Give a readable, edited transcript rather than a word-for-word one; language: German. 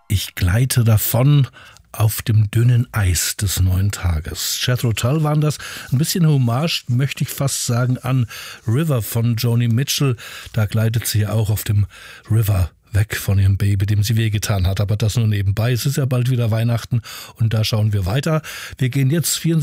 Ich gleite davon auf dem dünnen Eis des neuen Tages. Jethro Tull waren das. Ein bisschen Hommage, möchte ich fast sagen, an River von Joni Mitchell. Da gleitet sie ja auch auf dem River weg von ihrem Baby, dem sie wehgetan hat. Aber das nur nebenbei. Es ist ja bald wieder Weihnachten und da schauen wir weiter. Wir gehen jetzt